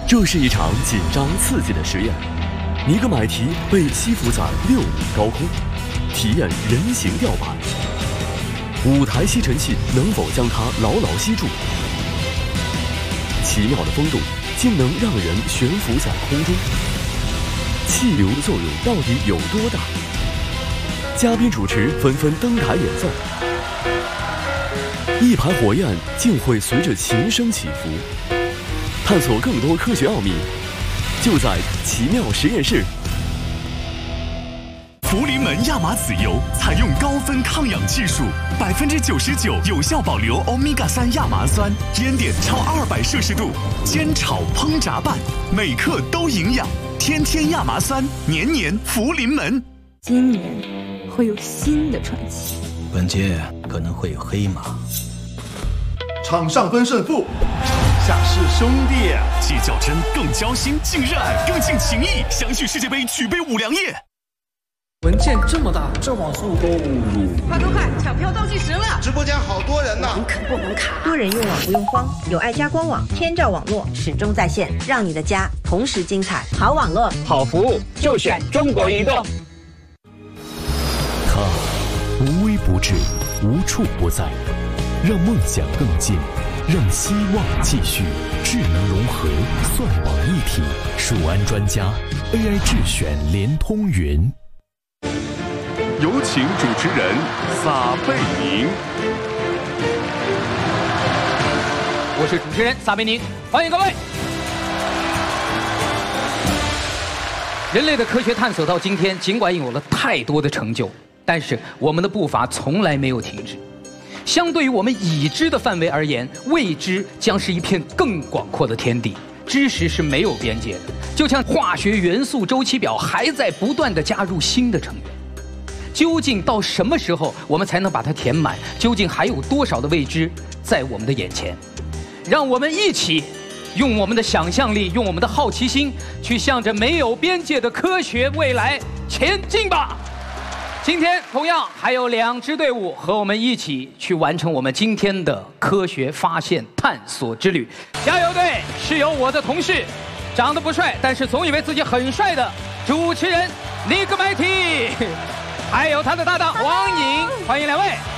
这是一场紧张刺激的实验。尼格买提被吸附在6米高空，体验人形吊板。舞台吸尘器能否将它牢牢吸住？奇妙的风度竟能让人悬浮在空中。气流的作用到底有多大？嘉宾主持纷纷登台演奏，一排火焰竟会随着琴声起伏。探索更多科学奥秘，就在奇妙实验室。 福临门亚麻籽油采用高分抗氧技术，99%有效保留欧米伽3亚麻酸，烟点超200摄氏度，煎炒烹炸拌，每克都营养。天天亚麻酸，年年福临门。 今年会有新的传奇， 本届可能会有黑马。 场上分胜负，场下是兄弟。 既较真，更交心，更热爱，更尽情谊。相聚世界杯，举杯5粮液。 文件这么大，这网速都快，抢票倒计时了！ 直播间好多人呢， 不能卡。 多人用网不用慌，有爱家官网，天照网络始终在线，让你的家同时精彩。好网络， 好服务，就选中国移动。 它无微不至，无处不在，让梦想更近，让希望继续。智能融合，算网一体，数安专家 AI 智选联通云。 有请主持人撒贝宁。 我是主持人撒贝宁，欢迎各位。人类的科学探索到今天，尽管有了太多的成就，但是我们的步伐从来没有停止。相对于我们已知的范围而言，未知将是一片更广阔的天地。知识是没有边界的，就像化学元素周期表还在不断地加入新的成员。究竟到什么时候我们才能把它填满？究竟还有多少的未知在我们的眼前？让我们一起用我们的想象力，用我们的好奇心，去向着没有边界的科学未来前进吧！今天同样还有2支队伍和我们一起去完成我们今天的科学发现探索之旅。加油队是由我的同事，长得不帅但是总以为自己很帅的主持人尼格买提，还有他的搭档王颖，欢迎2位。